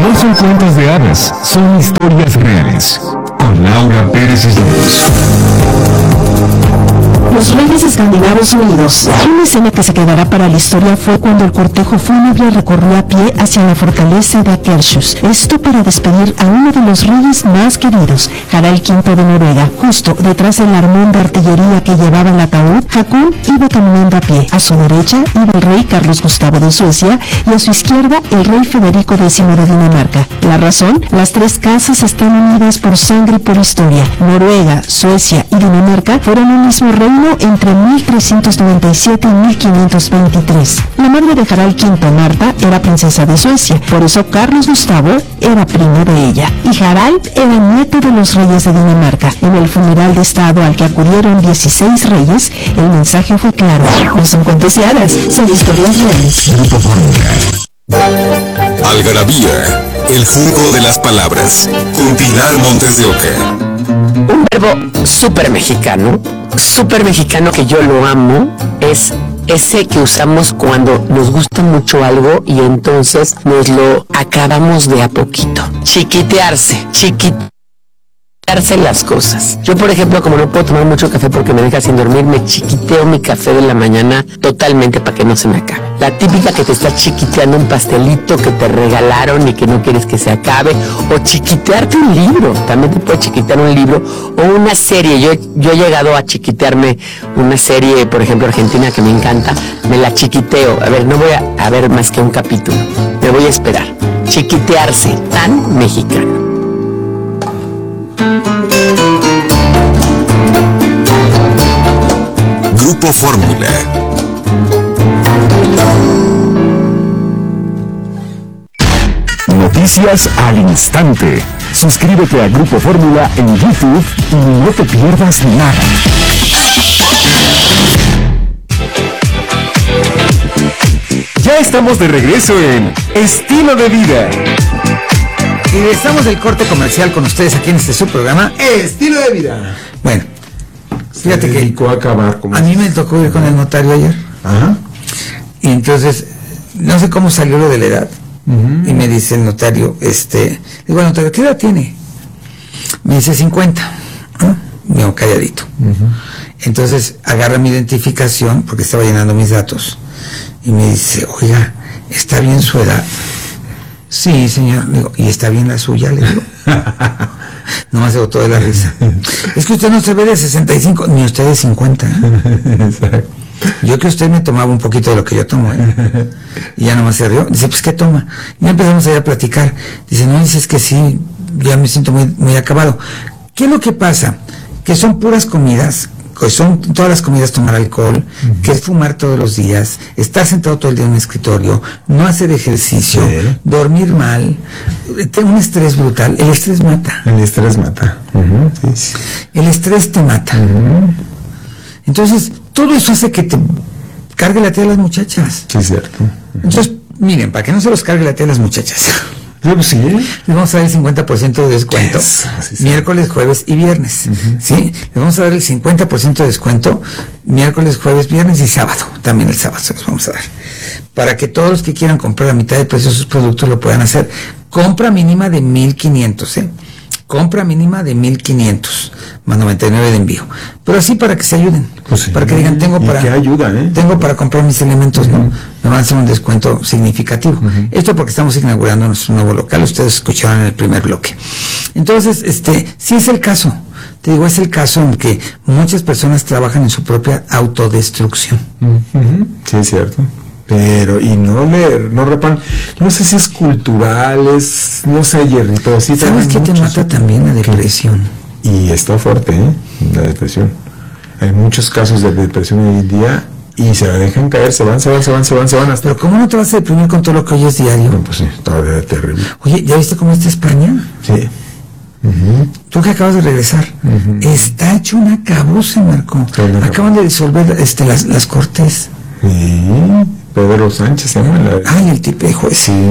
No son cuentos de hadas, son historias reales. Con Laura Pérez Islas. Los Reyes Escandinavos Unidos. Una escena que se quedará para la historia fue cuando el cortejo fúnebre recorrió a pie hacia la fortaleza de Akershus. Esto para despedir a uno de los reyes más queridos, Harald V de Noruega. Justo detrás del armón de artillería que llevaba el ataúd, Hakon iba caminando a pie. A su derecha iba el rey Carlos Gustavo de Suecia y a su izquierda el rey Federico X de Dinamarca. La razón, las tres casas están unidas por sangre y por historia. Noruega, Suecia y Dinamarca fueron un mismo reino entre 1397 y 1523. La madre de Harald V, Marta, era princesa de Suecia, por eso Carlos Gustavo era primo de ella, y Harald era nieto de los reyes de Dinamarca. En el funeral de estado al que acudieron 16 reyes, el mensaje fue claro: no son cuentos de hadas, son historias reales. Algarabía, el juego de las palabras, con Pilar Montes de Oca. Un verbo súper mexicano que yo lo amo, es ese que usamos cuando nos gusta mucho algo y entonces nos lo acabamos de a poquito. Chiquitearse las cosas. Yo, por ejemplo, como no puedo tomar mucho café porque me deja sin dormir, me chiquiteo mi café de la mañana totalmente para que no se me acabe. La típica que te está chiquiteando un pastelito que te regalaron y que no quieres que se acabe, o chiquitearte un libro. También te puede chiquitear un libro o una serie. Yo he llegado a chiquitearme una serie, por ejemplo, argentina, que me encanta. Me la chiquiteo. A ver, no voy a ver más que un capítulo. Me voy a esperar. Chiquitearse, tan mexicano. Grupo Fórmula. Noticias al instante. Suscríbete a Grupo Fórmula en YouTube y no te pierdas nada. Ya estamos de regreso en Estilo de Vida. Y estamos del corte comercial con ustedes aquí en este subprograma Estilo de Vida. Bueno, fíjate que a acabar a mí me tocó ir con el notario ayer. Ajá. Y entonces, no sé cómo salió lo de la edad. Y me dice el notario, digo, notario, ¿qué edad tiene? Me dice 50. Digo, calladito. Entonces agarra mi identificación porque estaba llenando mis datos y me dice, oiga, ¿está bien su edad? Sí, señor. Digo, ¿y está bien la suya? Le digo. Nomás se botó de la risa. Es que usted no se ve de 65, ni usted de 50. Exacto. Yo que usted me tomaba un poquito de lo que yo tomo, y ya nomás se rió. Dice, pues, ¿qué toma? Y ya empezamos a platicar. Dice, no, dices que sí, ya me siento muy, muy acabado. ¿Qué es lo que pasa? Que son puras comidas, que son todas las comidas tomar alcohol, que es fumar todos los días, estar sentado todo el día en un escritorio, no hacer ejercicio, dormir mal, un estrés brutal. El estrés mata. El estrés mata. Sí. El estrés te mata. Entonces, todo eso hace que te cargue la tía a las muchachas. Sí, cierto. Entonces, miren, para que no se los cargue la tía a las muchachas, sí, les vamos a dar el 50% de descuento. Miércoles, jueves y viernes. ¿Sí? Les vamos a dar el 50% de descuento miércoles, jueves, viernes y sábado. También el sábado se los vamos a dar. Para que todos los que quieran comprar a mitad de precio sus productos lo puedan hacer. Compra mínima de 1,500, compra mínima de 1,500 más 99 de envío, pero así para que se ayuden, pues sí, para que digan tengo para comprar mis elementos, ¿no? Me van a hacer un descuento significativo. Esto porque estamos inaugurando nuestro nuevo local, ustedes escucharon en el primer bloque. Entonces, sí es el caso, te digo, es el caso en que muchas personas trabajan en su propia autodestrucción. Sí, es cierto. Pero, y no reparan, no sé si es cultural, no sé, Jerry, pero sí. ¿Sabes qué te mata también? La depresión. Y está fuerte, la depresión. Hay muchos casos de depresión hoy en día y se la dejan caer, se van hasta... Pero ¿cómo no te vas a deprimir con todo lo que oyes diario? No, pues sí, todavía terrible. Oye, ¿ya viste cómo está España? Sí. Tú que acabas de regresar, está hecho una acabose, Marco. Acaban de disolver las cortes. Sí. Pedro Sánchez se llama. Ay, el tipejo ese. Sí.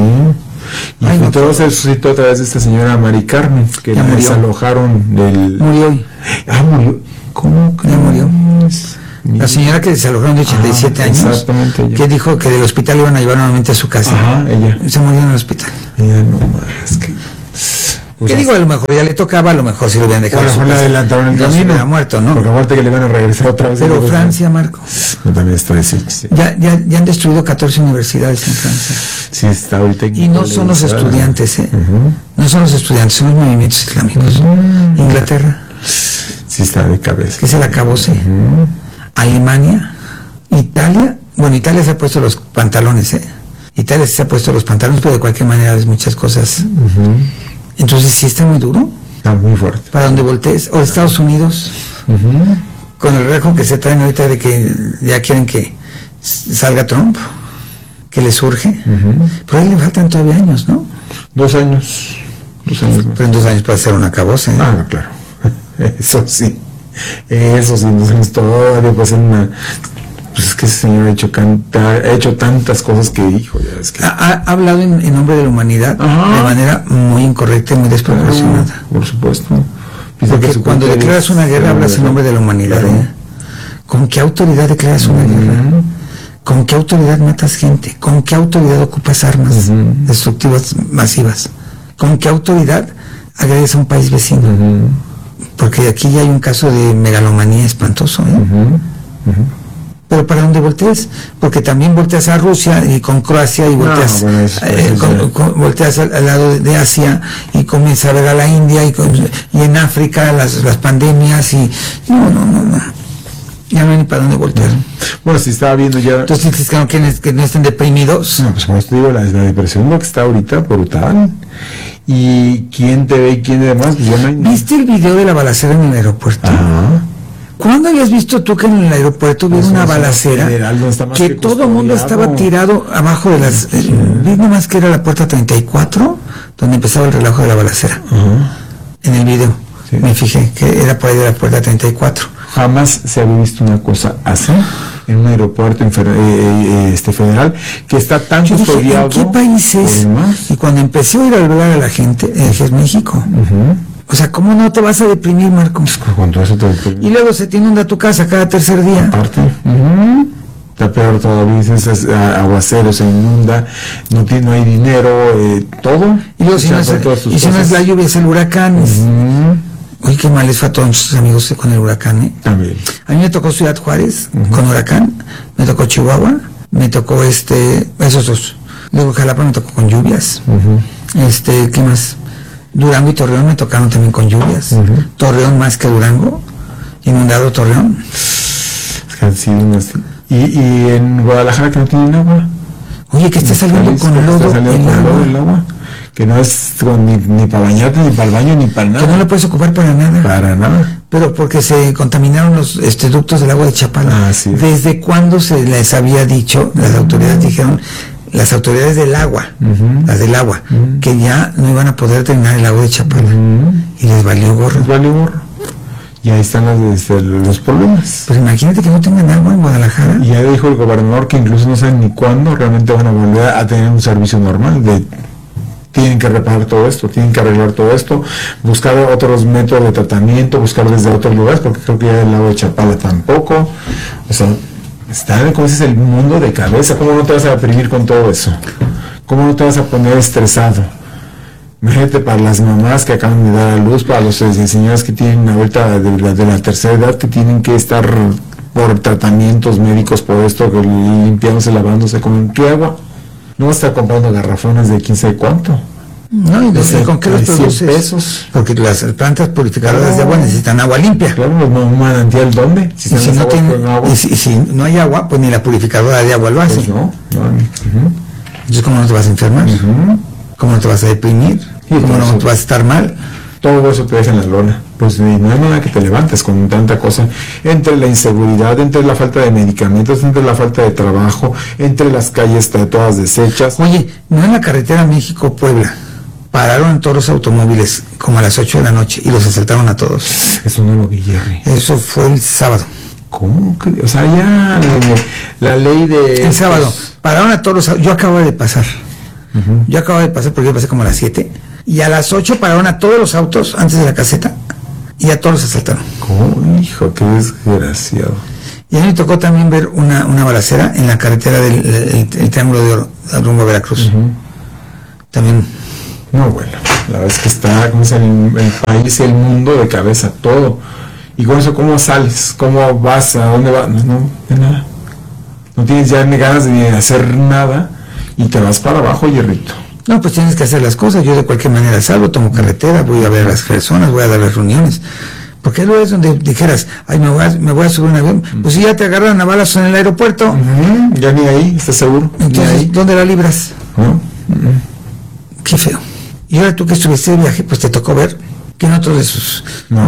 Y todo se suscitó a través de esta señora Mari Carmen, que la desalojaron del... Murió hoy. Murió. ¿Cómo que ya murió? La señora que desalojaron de 87 años, exactamente, que dijo que del hospital iban a llevar nuevamente a su casa. Ajá, ella. Se murió en el hospital. Ella no más, que... ¿Qué digo? A lo mejor ya le tocaba, a lo mejor si lo hubieran dejado. A lo mejor le adelantaron el camino. Se hubiera muerto, ¿no? Porque aparte que le van a regresar otra vez. Pero Francia, Marco. No, también está diciendo. Sí. Ya han destruido 14 universidades en Francia. Sí, está ahorita. Y no son los estudiantes, ¿eh? No son los estudiantes, son los movimientos islámicos. Inglaterra. Sí, está de cabeza. Que se la acabó, sí. Alemania, Italia. Bueno, Italia se ha puesto los pantalones, ¿eh? Italia se ha puesto los pantalones, pero de cualquier manera es muchas cosas. Entonces sí está muy duro. Está muy fuerte. Para donde voltees. O Estados Unidos, con el rejo que se traen ahorita de que ya quieren que salga Trump, que le surge. Pero a él le faltan todavía años, ¿no? 2 años. 2 años más. Pero en 2 años puede ser un acabose, ¿eh? Ah, claro. Eso sí. Eso sí, 2 años todavía puede ser una... Pues es que ese señor ha hecho tantas cosas que dijo, ya es que... Ha hablado en nombre de la humanidad de manera muy incorrecta y muy desproporcionada. Por supuesto. Porque cuando declaras una guerra hablas en nombre de la humanidad. ¿Con qué autoridad declaras una guerra? ¿Con qué autoridad matas gente? ¿Con qué autoridad ocupas armas destructivas masivas? ¿Con qué autoridad agredes a un país vecino? Porque aquí ya hay un caso de megalomanía espantoso, ¿eh? Pero para dónde voltees, porque también volteas a Rusia y con Croacia y volteas, volteas al lado de Asia y comienzas a ver a la India y en África las pandemias y no, ya no hay ni para dónde voltear. Bueno, si estaba viendo ya... Entonces dices que no estén deprimidos. No, pues como te digo, la depresión lo que está ahorita brutal. Y quién te ve y quién demás, pues ya no hay... ¿Viste el video de la balacera en el aeropuersto? Ajá. ¿Cuándo habías visto tú que en el aeropuerto hubo una balacera que todo el mundo estaba tirado abajo de las... Vi nomás que era la puerta 34 donde empezaba el relajo de la balacera. En el video me fijé que era por ahí de la puerta 34. Jamás se había visto una cosa así en un aeropuerto federal que está tan custodiado. ¿En qué país es? Y cuando empecé a ir a hablar a la gente, dije, es México. O sea, ¿cómo no te vas a deprimir, Marco? Cuando eso te deprime. Y luego se te inunda tu casa cada tercer día. Aparte. Está peor todavía, es aguacero, se inunda, no hay dinero, todo. Y luego si no es la lluvia, es el huracán. Uy, qué mal les fue a todos nuestros amigos con el huracán, ¿eh? También. A mí me tocó Ciudad Juárez con huracán, me tocó Chihuahua, me tocó esos dos. Luego Jalapa me tocó con lluvias. ¿Qué más? Durango y Torreón me tocaron también con lluvias. Torreón más que Durango, inundado Torreón. Han sido y en Guadalajara que no tienen agua. Oye, que está saliendo con lodo el agua. Que no es ni para bañarte, ni para el baño, ni para nada. Que no lo puedes ocupar para nada. Para nada. Pero porque se contaminaron los ductos del agua de Chapala. Sí. ¿Desde cuándo se les había dicho? Las autoridades dijeron, las autoridades del agua, las del agua, que ya no iban a poder drenar el agua de Chapala. Y les valió gorro. Y ahí están los problemas. Pues imagínate que no tengan agua en Guadalajara. Y ya dijo el gobernador que incluso no saben ni cuándo realmente van a volver a tener un servicio normal. Tienen que reparar todo esto, tienen que arreglar todo esto, buscar otros métodos de tratamiento, buscar desde otros lugares, porque creo que ya el agua de Chapala tampoco. O sea, está como es el mundo de cabeza. ¿Cómo no te vas a deprimir con todo eso? ¿Cómo no te vas a poner estresado? Imagínate para las mamás que acaban de dar a luz, para los señores que tienen ahorita de la tercera edad, que tienen que estar por tratamientos médicos, por esto, limpiándose, lavándose, ¿con qué agua? No vas a estar comprando garrafones de quién sabe cuánto. No, y ¿con qué los produces? Pesos. Porque las plantas purificadoras de agua necesitan agua limpia. Claro, un manantial, ¿dónde? Si no hay agua, pues ni la purificadora de agua lo hace. Pues no. Entonces, ¿cómo no te vas a enfermar? ¿Cómo no te vas a deprimir? ¿Cómo no te vas a estar mal? Todo eso te deja en la lona. Pues no hay nada que te levantes con tanta cosa. Entre la inseguridad, entre la falta de medicamentos, entre la falta de trabajo, entre las calles todas deshechas. Oye, no en la carretera México-Puebla pararon todos los automóviles como a las 8 de la noche y los asaltaron a todos. Eso no lo vi, Jerry. Eso fue el sábado. ¿Cómo que? O sea, ya la ley de... El sábado. Pararon a todos los... Yo acabo de pasar. Yo acabo de pasar porque yo pasé como a las 7. Y a las 8 pararon a todos los autos antes de la caseta y a todos los asaltaron. ¿Cómo? Hijo, qué desgraciado. Y a mí me tocó también ver una balacera en la carretera del el Triángulo de Oro, rumbo a Veracruz. También. No, bueno, la verdad es que está, como es el país, el mundo de cabeza, todo. Y con eso, ¿cómo sales? ¿Cómo vas? ¿A dónde vas? No, de nada. No tienes ya ni ganas de hacer nada y te vas para abajo, hierrito. No, pues tienes que hacer las cosas. Yo de cualquier manera salgo, tomo carretera, voy a ver a las personas, voy a dar las reuniones. Porque luego es donde dijeras, ay, me voy a subir un avión. Pues si ya te agarran a balazos en el aeropuerto. Ya ni ahí, ¿estás seguro? Entonces, ¿dónde la libras? ¿No? Qué feo. Y ahora tú que estuviste de viaje, pues te tocó ver que en otros de sus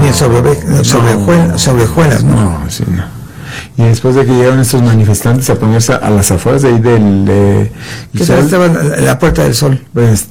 sobrejuelas, ¿no? No, sí, no. Y después de que llegaron estos manifestantes a ponerse a las afueras de ahí ¿Qué tal estaba la Puerta del Sol?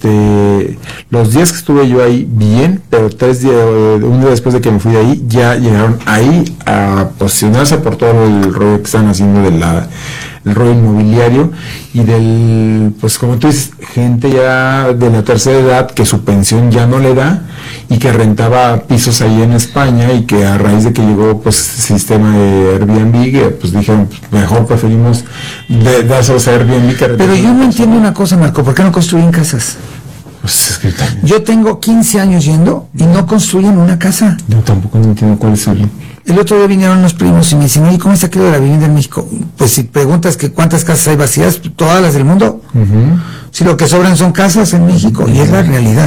Los días que estuve yo ahí, bien, pero 3 días, un día después de que me fui de ahí, ya llegaron ahí a posicionarse por todo el rollo que están haciendo del rollo inmobiliario y pues como tú dices, gente ya de la tercera edad que su pensión ya no le da y que rentaba pisos ahí en España y que a raíz de que llegó pues sistema de Airbnb, que pues dijeron, mejor preferimos dárselos a Airbnb que Pero yo no entiendo una cosa, Marco, ¿por qué no construyen casas? Pues es que también. Yo tengo 15 años yendo y no construyen una casa. Yo tampoco no entiendo cuál es el otro día vinieron unos primos y me dicen, oye, ¿cómo está aquello de la vivienda en México? Pues si preguntas que cuántas casas hay vacías, todas las del mundo. Si lo que sobran son casas en México, y es la realidad,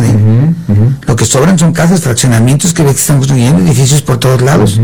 lo que sobran son casas, fraccionamientos que ves que están construyendo, edificios por todos lados.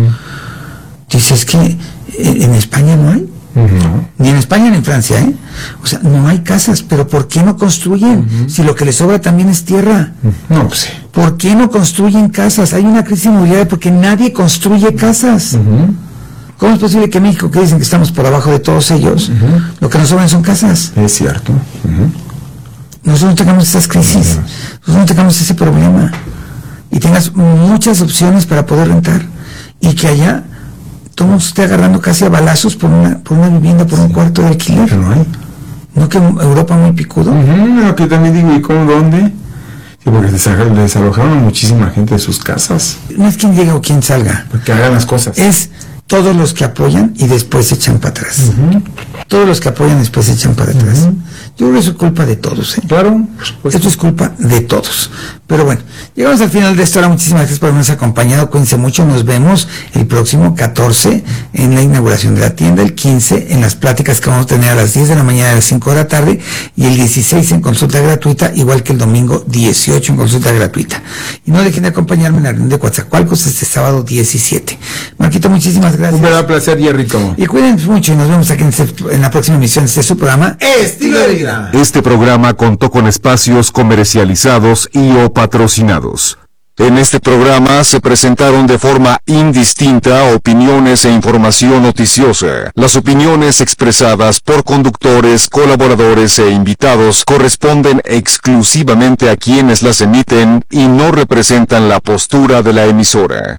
Dices que en España no hay. Ni en España ni en Francia, o sea, no hay casas, pero ¿por qué no construyen? Si lo que les sobra también es tierra. No, pues sí. ¿Por qué no construyen casas? Hay una crisis inmobiliaria porque nadie construye casas. ¿Cómo es posible que México, que dicen que estamos por abajo de todos ellos, lo que nos sobran son casas? Es cierto. Nosotros no tengamos esas crisis, nosotros no tengamos ese problema y tengas muchas opciones para poder rentar y que allá todo el mundo esté agarrando casi a balazos por una vivienda, por un cuarto de alquiler. Pero no hay. ¿No que Europa muy picudo? Lo que también digo, ¿y cómo, dónde? Sí, porque desalojaron a muchísima gente de sus casas. No es quien llegue o quien salga. Porque hagan las cosas. Es todos los que apoyan y después se echan para atrás. Todos los que apoyan y después se echan para atrás. Yo creo que eso es culpa de todos. Claro. Esto es culpa de todos. Pero bueno, llegamos al final de esta hora. Muchísimas gracias por habernos acompañado. Cuídense mucho. Nos vemos el próximo 14 en la inauguración de la tienda, el 15 en las pláticas que vamos a tener a las 10 de la mañana, a las 5 de la tarde, y el 16 en consulta gratuita, igual que el domingo 18 en consulta gratuita. Y no dejen de acompañarme en la reunión de Coatzacoalcos este sábado 17. Marquito, muchísimas gracias. Un verdadero placer, Hierrito. Y cuídense mucho y nos vemos aquí en la próxima emisión de su programa Estilo de Vida. Este programa contó con espacios comercializados y o patrocinados. En este programa se presentaron de forma indistinta opiniones e información noticiosa. Las opiniones expresadas por conductores, colaboradores e invitados corresponden exclusivamente a quienes las emiten y no representan la postura de la emisora.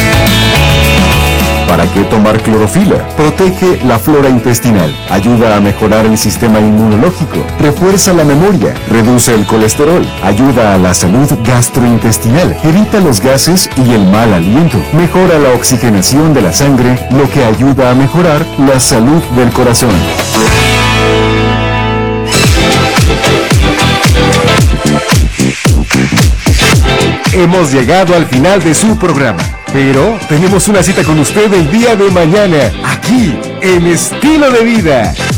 ¿Para qué tomar clorofila? Protege la flora intestinal, ayuda a mejorar el sistema inmunológico, refuerza la memoria, reduce el colesterol, ayuda a la salud gastrointestinal, evita los gases y el mal aliento, mejora la oxigenación de la sangre, lo que ayuda a mejorar la salud del corazón. Hemos llegado al final de su programa, pero tenemos una cita con usted el día de mañana, aquí, en Estilo de Vida.